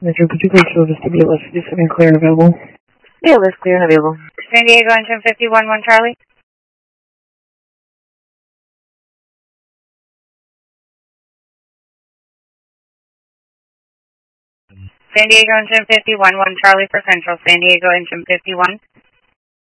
Metro, could you please show this to be list 57 clear and available? Yeah, list clear and available. San Diego engine 51-1 Charlie. San Diego engine 51-1 Charlie for Central. San Diego engine 51.